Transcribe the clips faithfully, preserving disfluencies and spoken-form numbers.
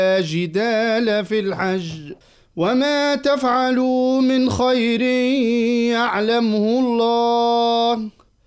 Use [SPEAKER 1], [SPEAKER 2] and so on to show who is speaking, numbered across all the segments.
[SPEAKER 1] جدال في الحج وما تفعلوا من خير يعلمه الله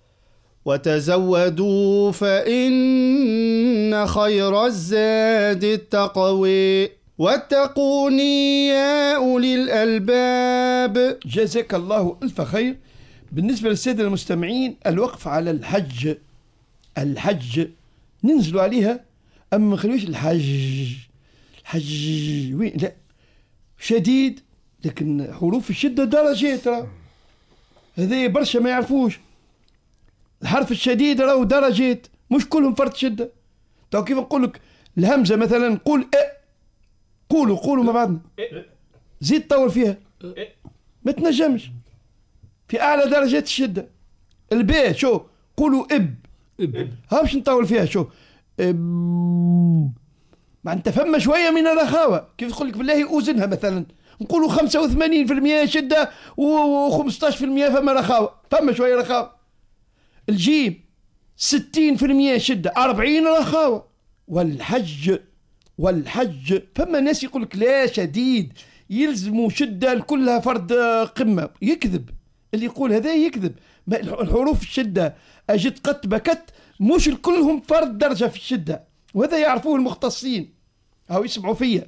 [SPEAKER 1] وتزودوا فإن خير الزاد التقوى واتقوني يا أولي الألباب.
[SPEAKER 2] جزاك الله ألف خير. بالنسبة للسادة المستمعين، الوقف على الحج الحج ننزلوا عليها، أما ما نخليوش الحج الحج وين لا شديد، لكن حروف الشدة درجات، هذا برشا ما يعرفوش. الحرف الشديد راهو درجات، مش كلهم فرد شدة. تو كيف نقول لك الهمزة مثلا نقول أ، قولوا قولوا مع بعضنا، زيد طول فيها ما تنجمش في أعلى درجات الشدة. الباء شو قولوا إب، ها باش نطول فيها شو إب. ما أنت فما شوية من الرخاوة. كيف تقول لك بالله أوزنها مثلا نقولوا خمسة وثمانين بالمئة شدة وخمسطاش بالمئة فما رخاوة، فما شوية رخاوة. الجيم ستين بالمئة شدة أربعين رخاوة. والحج والحج فما ناس يقول لك لا شديد يلزموا شدة كلها فرد قمة، يكذب. اللي يقول هذا يكذب. الحروف الشدة أجد قت بكت مش كلهم فرد درجة في الشدة، وهذا يعرفوه المختصين أو يسمعوا فيا.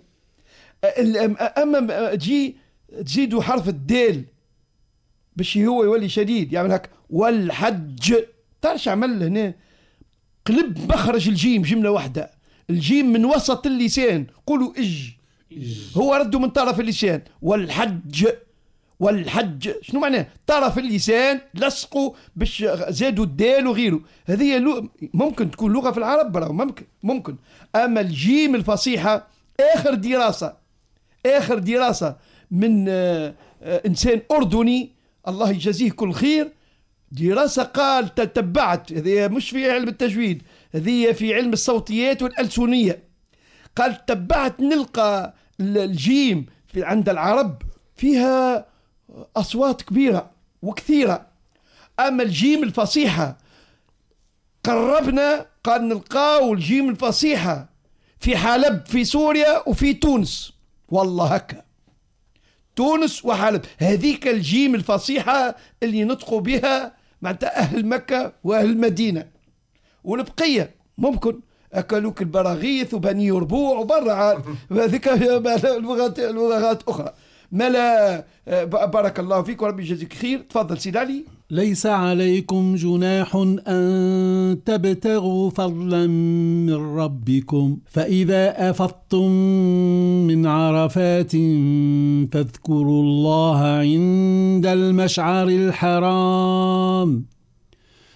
[SPEAKER 2] أما تجي تزيدوا حرف الدال باش هو يولي شديد، يعمل هكا والحج. تعرفش عمل هنا قلب مخرج الجيم جملة واحدة. الجيم من وسط اللسان قولوا إج، هو ردوا من طرف اللسان. والحج والحج شنو معناه؟ طرف اللسان لصقوا باش زادوا الدال وغيره. هذه ممكن تكون لغة في العرب برا، ممكن ممكن. أما الجيم الفصيحة آخر دراسة آخر دراسة من آه آه إنسان أردني الله يجازيه كل خير، دراسة قال تتبعت، هذه مش في علم التجويد، هذه في علم الصوتيات والألسنية. قال تبعت نلقى الجيم في عند العرب فيها أصوات كبيرة وكثيرة. أما الجيم الفصيحة قربنا قال نلقاو الجيم الفصيحة في حلب في سوريا وفي تونس، والله هكا تونس وحلب. هذيك الجيم الفصيحة اللي نطقوا بها معناتها أهل مكة وأهل المدينة، والبقية ممكن أكلوك البراغيث وبني يربوع وبرع هذيك لغات لغات أخرى. ملا بارك الله فيك وربي يجزيك خير. تفضل سيد علي.
[SPEAKER 3] ليس عليكم جناح أن تبتغوا فضلا من ربكم فإذا أفضتم من عرفات فاذكروا الله عند المشعر الحرام